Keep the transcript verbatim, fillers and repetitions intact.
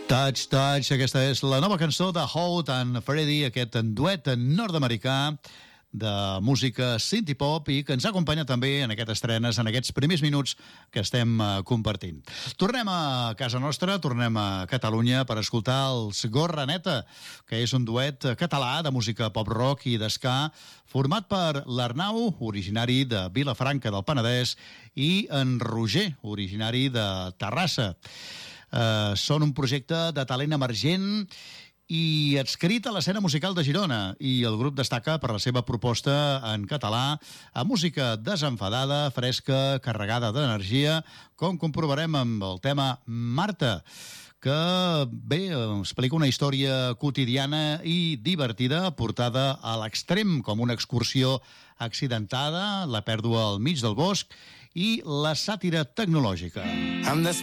Touch, Touch, aquesta és la nova cançó de Hout and Freddy, aquest duet nord-americà de música synthpop i que ens acompanya també en aquestes estrenes, en aquests primers minuts que estem compartint. Tornem a casa nostra, tornem a Catalunya per escoltar els Gorraneta, que és un duet català de música pop-rock i d'esca format per l'Arnau, originari de Vilafranca del Penedès, i en Roger, originari de Terrassa. Uh, són un projecte de talent emergent i adscrit a l'escena musical de Girona, i el grup destaca per la seva proposta en català a música desenfadada, fresca, carregada d'energia, com comprovarem amb el tema Marta, que bé, explica una història quotidiana i divertida portada a l'extrem, com una excursió accidentada, la pèrdua al mig del bosc i la sàtira tecnològica.